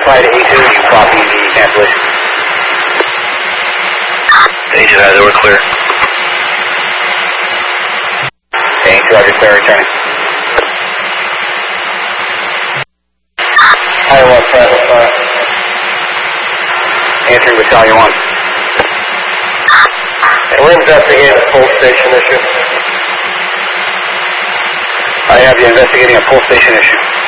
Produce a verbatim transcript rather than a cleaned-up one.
fly to A two, you copy the cancellation. A two has it, we're clear. A two, Roger, clear, returning. Iowa, private fire. Answering battalion one. And we're investigating a pull station issue. I have you investigating a pull station issue.